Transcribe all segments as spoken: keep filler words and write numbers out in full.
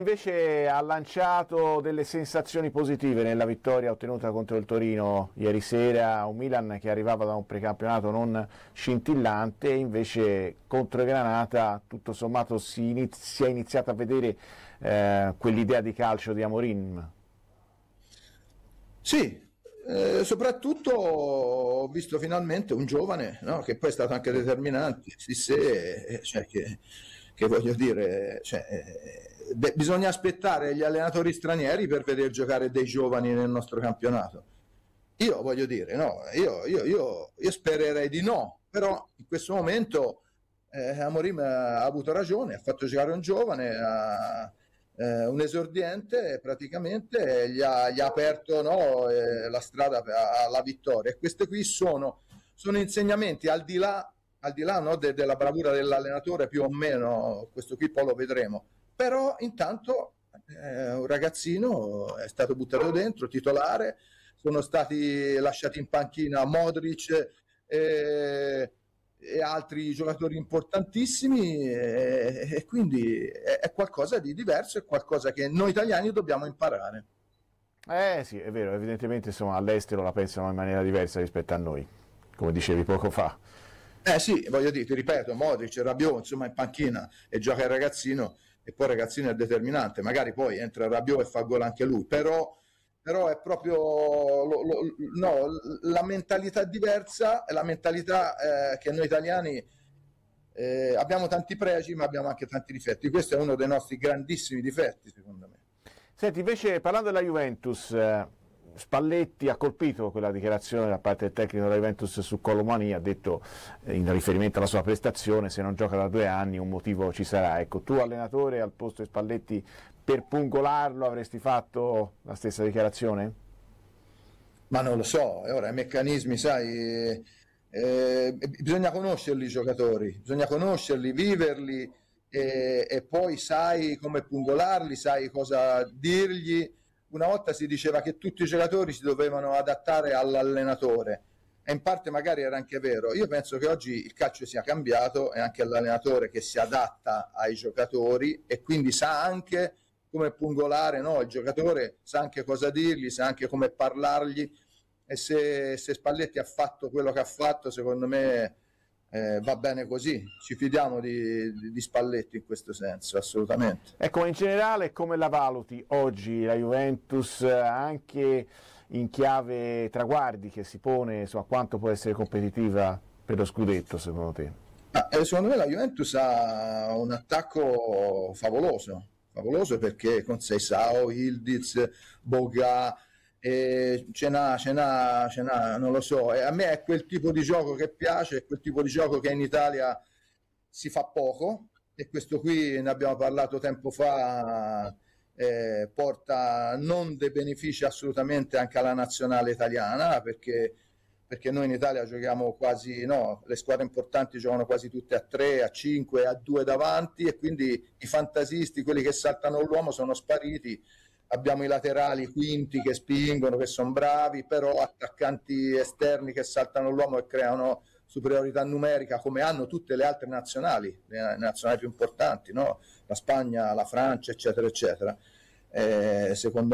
Invece ha lanciato delle sensazioni positive nella vittoria ottenuta contro il Torino ieri sera, un Milan che arrivava da un precampionato non scintillante, e invece contro il Granata tutto sommato si, inizi- si è iniziata a vedere eh, quell'idea di calcio di Amorim. Sì, eh, soprattutto ho visto finalmente un giovane, no, che poi è stato anche determinante, Cissé, eh, cioè che, che voglio dire, cioè, eh, beh, bisogna aspettare gli allenatori stranieri per vedere giocare dei giovani nel nostro campionato. Io voglio dire, no, io, io, io, io spererei di no, però in questo momento eh, Amorim ha avuto ragione, ha fatto giocare un giovane, ha, eh, un esordiente, praticamente gli ha, gli ha aperto, no, eh, la strada alla vittoria. E questi qui sono, sono insegnamenti al di là, al di là no, de, della bravura dell'allenatore, più o meno, questo qui poi lo vedremo. Però intanto eh, un ragazzino è stato buttato dentro, titolare, sono stati lasciati in panchina Modric e, e altri giocatori importantissimi, e, e quindi è, è qualcosa di diverso, è qualcosa che noi italiani dobbiamo imparare. Eh sì, è vero, evidentemente insomma, all'estero la pensano in maniera diversa rispetto a noi, come dicevi poco fa. Eh sì, voglio dire, ti ripeto, Modric, Rabiot, insomma, in panchina e gioca il ragazzino, e poi il ragazzino è determinante, magari poi entra Rabiot e fa gol anche lui, però, però è proprio lo, lo, no, la mentalità diversa, è la mentalità eh, che noi italiani eh, abbiamo tanti pregi, ma abbiamo anche tanti difetti. Questo è uno dei nostri grandissimi difetti, secondo me. Senti, invece parlando della Juventus, eh, Spalletti ha colpito quella dichiarazione da parte del tecnico della Juventus su Colomani, ha detto eh, in riferimento alla sua prestazione, se non gioca da due anni un motivo ci sarà. Ecco, tu allenatore al posto di Spalletti, per pungolarlo avresti fatto la stessa dichiarazione? Ma non lo so, e ora i meccanismi, sai, eh, bisogna conoscerli i giocatori, bisogna conoscerli, viverli, e, e poi sai come pungolarli, sai cosa dirgli. Una volta si diceva che tutti i giocatori si dovevano adattare all'allenatore, e in parte magari era anche vero. Io penso che oggi il calcio sia cambiato, è anche l'allenatore che si adatta ai giocatori e quindi sa anche come pungolare, no? Il giocatore sa anche cosa dirgli, sa anche come parlargli, e se, se Spalletti ha fatto quello che ha fatto, secondo me eh, va bene così. Ci fidiamo di, di, di Spalletti in questo senso, assolutamente. Ecco, in generale come la valuti oggi la Juventus, anche in chiave traguardi che si pone, insomma, quanto può essere competitiva per lo scudetto secondo te? Ah, eh, secondo me la Juventus ha un attacco favoloso, favoloso perché con Seisao, Ildiz, Boga, eh, ce n'ha, ce n'ha, ce n'ha, non lo so, e a me è quel tipo di gioco che piace, è quel tipo di gioco che in Italia si fa poco, e questo qui ne abbiamo parlato tempo fa, eh, porta non dei benefici assolutamente anche alla nazionale italiana, perché perché noi in Italia giochiamo quasi, no, le squadre importanti giocano quasi tutte a tre, a cinque, a due davanti, e quindi i fantasisti, quelli che saltano l'uomo, sono spariti. Abbiamo i laterali quinti che spingono, che sono bravi, però attaccanti esterni che saltano l'uomo e creano superiorità numerica, come hanno tutte le altre nazionali, le nazionali più importanti, no? La Spagna, la Francia, eccetera, eccetera. Eh, secondo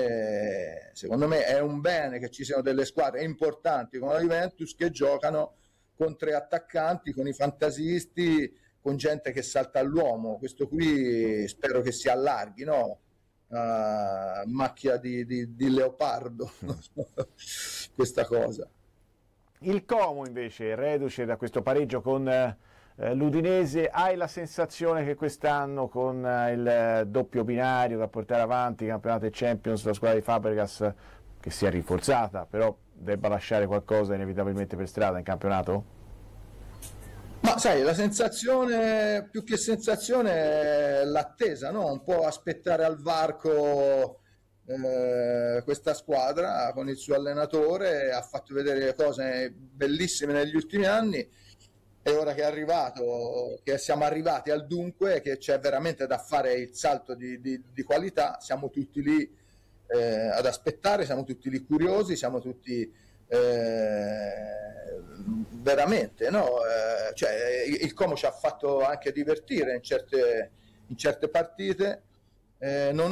me, secondo me è un bene che ci siano delle squadre importanti come la Juventus che giocano con tre attaccanti, con i fantasisti, con gente che salta all'uomo. Questo qui spero che si allarghi, no? Uh, macchia di, di, di leopardo questa cosa. Il Como invece, reduce da questo pareggio con eh, l'Udinese, hai la sensazione che quest'anno con eh, il doppio binario da portare avanti, campionato e Champions, la squadra di Fabregas, che si è rinforzata, però debba lasciare qualcosa inevitabilmente per strada in campionato? Ma sai, la sensazione, più che sensazione, è l'attesa, no? Un po' aspettare al varco eh, questa squadra con il suo allenatore, ha fatto vedere cose bellissime negli ultimi anni, e ora che è arrivato, che siamo arrivati al dunque, che c'è veramente da fare il salto di, di, di qualità, siamo tutti lì eh, ad aspettare, siamo tutti lì curiosi, siamo tutti eh, veramente, no? Eh, cioè, il Como ci ha fatto anche divertire in certe, in certe partite, Eh, non